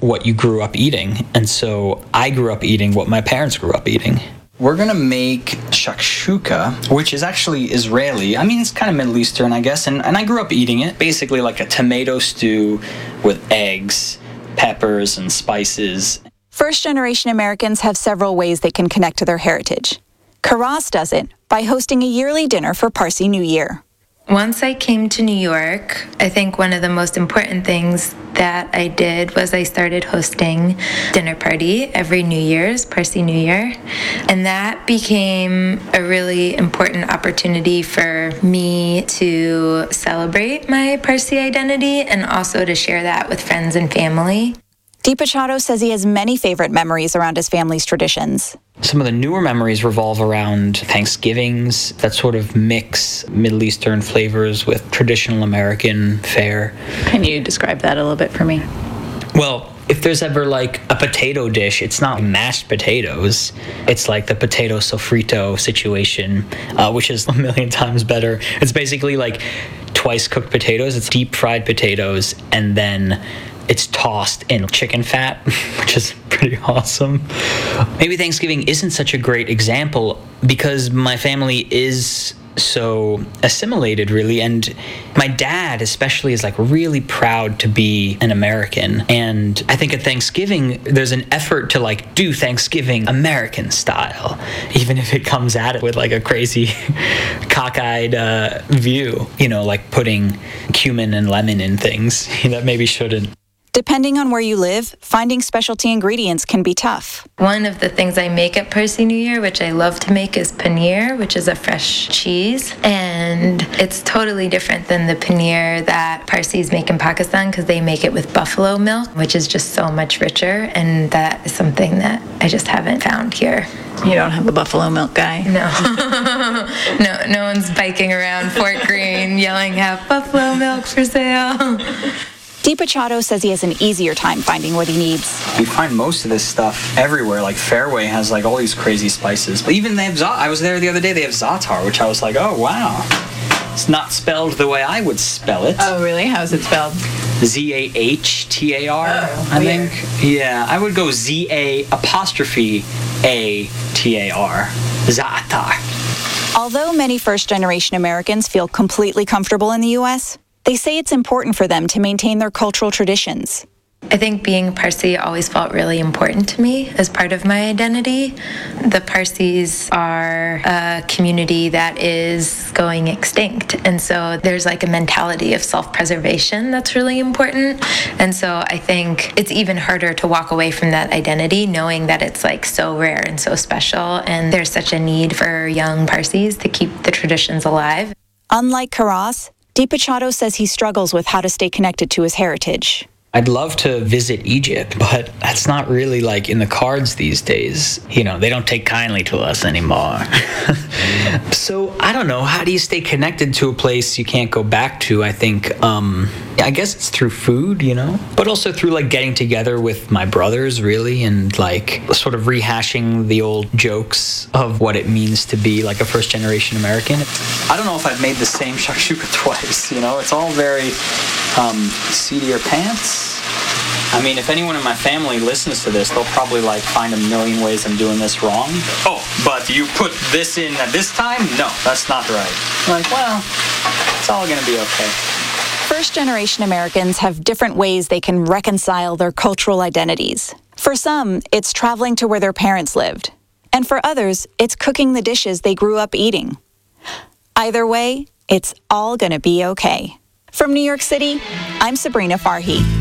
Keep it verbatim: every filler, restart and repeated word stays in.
what you grew up eating. And so I grew up eating what my parents grew up eating. We're gonna make shakshuka, which is actually Israeli. I mean, it's kind of Middle Eastern, I guess, and, and I grew up eating it. Basically like a tomato stew with eggs, peppers, and spices. First-generation Americans have several ways they can connect to their heritage. Karas does it by hosting a yearly dinner for Parsi New Year. Once I came to New York, I think one of the most important things that I did was I started hosting dinner party every New Year's, Parsi New Year. And that became a really important opportunity for me to celebrate my Parsi identity and also to share that with friends and family. DiPietro says he has many favorite memories around his family's traditions. Some of the newer memories revolve around Thanksgivings that sort of mix Middle Eastern flavors with traditional American fare. Can you describe that a little bit for me? Well, if there's ever like a potato dish, it's not mashed potatoes. It's like the potato sofrito situation, uh, which is a million times better. It's basically like twice cooked potatoes. It's deep fried potatoes, and then it's tossed in chicken fat, which is pretty awesome. Maybe Thanksgiving isn't such a great example because my family is so assimilated, really, and my dad especially is like really proud to be an American. And I think at Thanksgiving there's an effort to like do Thanksgiving American style, even if it comes at it with like a crazy cockeyed uh, view, you know, like putting cumin and lemon in things that maybe shouldn't. Depending on where you live, finding specialty ingredients can be tough. One of the things I make at Parsi New Year, which I love to make, is paneer, which is a fresh cheese. And it's totally different than the paneer that Parsis make in Pakistan because they make it with buffalo milk, which is just so much richer. And that is something that I just haven't found here. You don't have a buffalo milk guy? No. no, no one's biking around Fort Greene yelling, "Have buffalo milk for sale." DiPietro says he has an easier time finding what he needs. We find most of this stuff everywhere. Like Fairway has like all these crazy spices. But even they have za- I was there the other day, they have za'atar, which I was like, oh wow. It's not spelled the way I would spell it. Oh really? How's it spelled? Z A H T A R, oh, I weird. think. Yeah, I would go Z A apostrophe A T A R. Za'atar. Although many first-generation Americans feel completely comfortable in the U S, they say it's important for them to maintain their cultural traditions. I think being Parsi always felt really important to me as part of my identity. The Parsis are a community that is going extinct. And so there's like a mentality of self-preservation that's really important. And so I think it's even harder to walk away from that identity knowing that it's like so rare and so special. And there's such a need for young Parsis to keep the traditions alive. Unlike Karas, DiPietro says he struggles with how to stay connected to his heritage. I'd love to visit Egypt, but that's not really like in the cards these days. You know, they don't take kindly to us anymore. So I don't know, how do you stay connected to a place you can't go back to? I think, um, I guess it's through food, you know, but also through like getting together with my brothers really and like sort of rehashing the old jokes of what it means to be like a first generation American. I don't know if I've made the same shakshuka twice, you know, it's all very um, seedier pants. I mean, if anyone in my family listens to this, they'll probably like find a million ways I'm doing this wrong. Oh, but you put this in at this time? No, that's not right. I'm like, well, it's all gonna be okay. First-generation Americans have different ways they can reconcile their cultural identities. For some, it's traveling to where their parents lived. And for others, it's cooking the dishes they grew up eating. Either way, it's all gonna be okay. From New York City, I'm Sabrina Farhi.